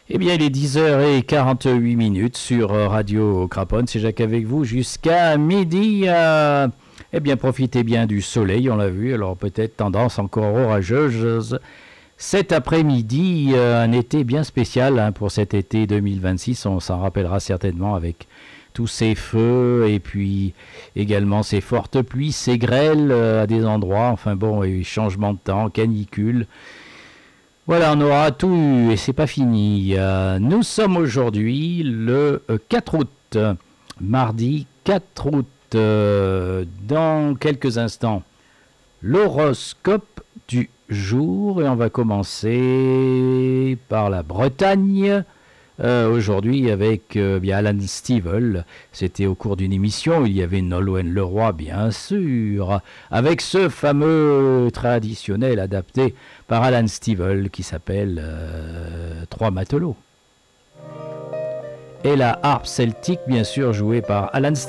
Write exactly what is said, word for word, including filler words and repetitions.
Eh bien, il est dix heures quarante-huit minutes sur Radio Craponne. C'est Jacques avec vous jusqu'à midi. Euh, eh bien, profitez bien du soleil, on l'a vu. Alors, peut-être tendance encore orageuse. Cet après-midi, euh, un été bien spécial hein, pour cet été deux mille vingt-six. On s'en rappellera certainement avec tous ces feux et puis également ces fortes pluies, ces grêles euh, à des endroits. Enfin bon, et changement de temps, canicule. Voilà, on aura tout eu et c'est pas fini. Euh, nous sommes aujourd'hui le euh, quatre août, mardi quatre août. Euh, dans quelques instants, l'horoscope du jour et on va commencer par la Bretagne. Euh, aujourd'hui avec euh, bien Alan Stivell, c'était au cours d'une émission, il y avait Nolwenn Leroy bien sûr, avec ce fameux traditionnel adapté par Alan Stivell qui s'appelle euh, Trois matelots. Et la harpe celtique bien sûr jouée par Alan Stivell.